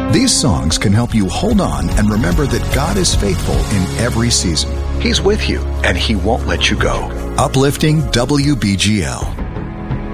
These songs can help you hold on and remember that God is faithful in every season. He's with you, and He won't let you go. Uplifting WBGL.